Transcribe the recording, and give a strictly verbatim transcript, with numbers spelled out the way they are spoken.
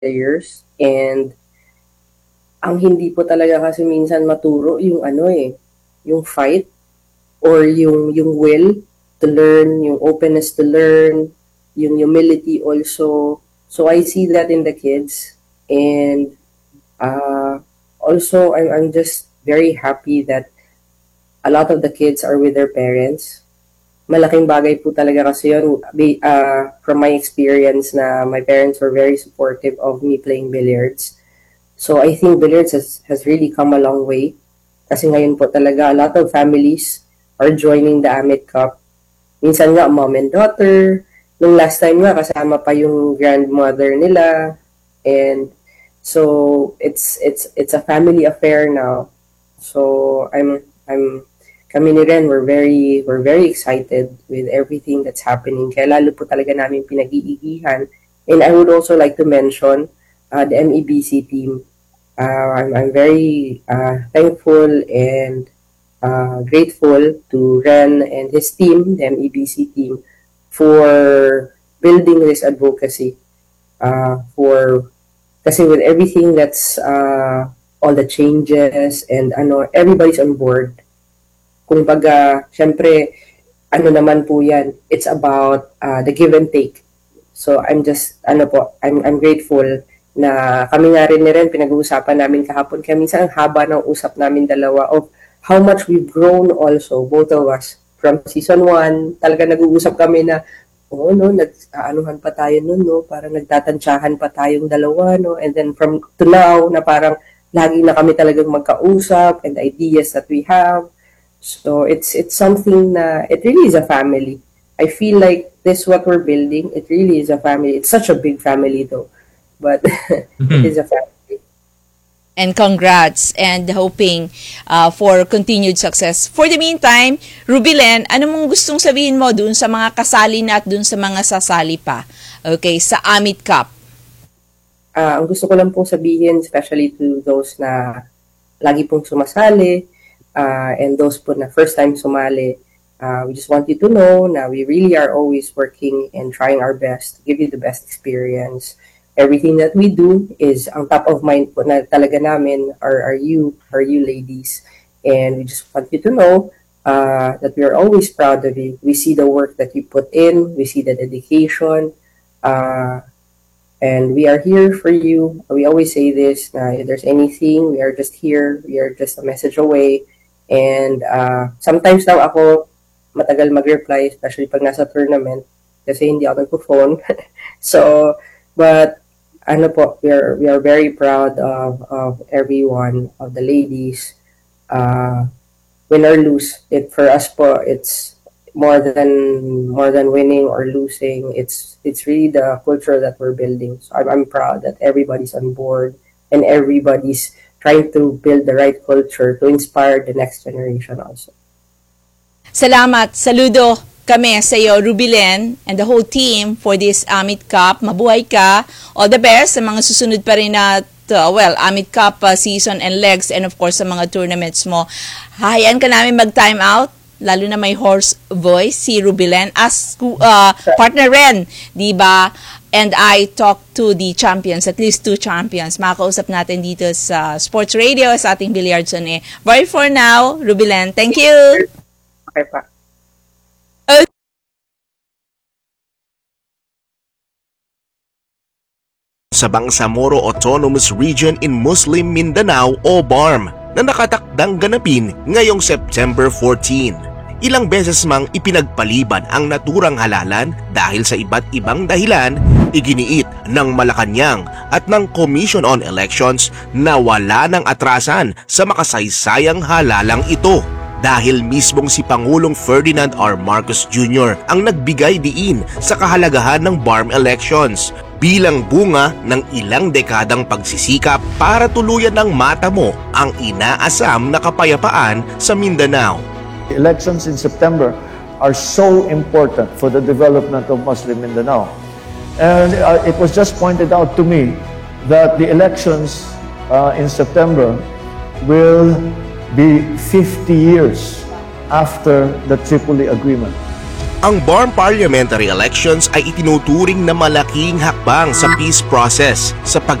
players. And ang hindi po talaga kasi minsan maturo yung ano eh, yung fight or yung yung will to learn, yung openness to learn, yung humility also. So I see that in the kids, and uh, also I'm, I'm just very happy that a lot of the kids are with their parents. Malaking bagay po talaga kasi yun. Uh, from my experience na my parents were very supportive of me playing billiards. So I think billiards has, has really come a long way. Kasi ngayon po talaga a lot of families are joining the Amit Cup. Minsan nga mom and daughter. Nung last time nga kasama pa yung grandmother nila. And so it's it's it's a family affair now. So I'm I'm kami ni Ren, we're very we're very excited with everything that's happening. Kaya lalo po talaga namin pinag-iigihan. And I would also like to mention uh, the M E B C team. Uh, I'm, I'm very uh, thankful and uh, grateful to Ren and his team, the M E B C team, for building this advocacy. Uh, for kasi with everything that's uh, all the changes and ano, everybody's on board. Kung baga, syempre, ano naman po yan, it's about uh, the give and take. So I'm just, ano po, I'm, I'm grateful na kami nga rin ni Ren, pinag-uusapan namin kahapon. Kaya minsan ang haba ng usap namin dalawa of how much we've grown also, both of us. From season one, talaga nag-uusap kami na, oh no, nag-aanuhan pa tayo nun, no? Parang nagtatansyahan pa tayong dalawa, no? And then from to now, na parang lagi na kami talagang magkausap and ideas that we have. So it's it's something na it really is a family. I feel like this what we're building. It really is a family. It's such a big family though, but mm-hmm. It is a family. And congrats and hoping uh, for continued success. For the meantime, Rubilen, ano mong gustong sabihin mo dun sa mga kasali na at dun sa mga sasali pa? Okay, sa Amit Cup. Uh, ang gusto ko lang pong sabihin, especially to those na lagi pong sumasali, Uh, and those po na first time sumali, uh, we just want you to know na we really are always working and trying our best to give you the best experience. Everything that we do is ang top of mind po na talaga namin are, are you, are you ladies. And we just want you to know uh, that we are always proud of you. We see the work that you put in, we see the dedication, uh, and we are here for you. We always say this, na if there's anything, we are just here, we are just a message away. And uh, sometimes daw ako matagal mag-reply, especially pag nasa tournament, kasi hindi ako nagpo-phone. So, but ano po, we are we are very proud of of everyone, of the ladies. Uh, win or lose, it for us po, it's more than more than winning or losing. It's it's really the culture that we're building. So I'm I'm proud that everybody's on board and everybody's trying to build the right culture to inspire the next generation also. Salamat. Saludo kami sa iyo, Rubilen, and the whole team for this Amit Cup. Mabuhay ka. All the best sa mga susunod pa rin na, uh, well, Amit Cup uh, season and legs, and of course sa mga tournaments mo. Hayaan ka namin mag-time out, lalo na may horse voice, si Rubilen, as uh, partner Ren, di ba? And I talk to the champions, at least two champions. Makakausap natin dito sa Sports Radio, sa ating Billiards on Air. Bye for now, Rubilen. Thank you. Okay pa. Okay. Sa Bangsamoro Autonomous Region in Muslim Mindanao o B A R M na nakatakdang ganapin ngayong September fourteenth. Ilang beses mang ipinagpaliban ang naturang halalan dahil sa iba't ibang dahilan, iginiit ng Malacanang at ng Commission on Elections na wala ng atrasan sa makasaysayang halalang ito. Dahil mismong si Pangulong Ferdinand R. Marcos Junior ang nagbigay diin sa kahalagahan ng B A R M elections bilang bunga ng ilang dekadang pagsisikap para tuluyan ng matamo ang inaasam na kapayapaan sa Mindanao. Elections in September are so important for the development of Muslim Mindanao. And uh, it was just pointed out to me that the elections uh, in September will be fifty years after the Tripoli Agreement. Ang B A R M parliamentary elections ay itinuturing na malaking hakbang sa peace process sa pag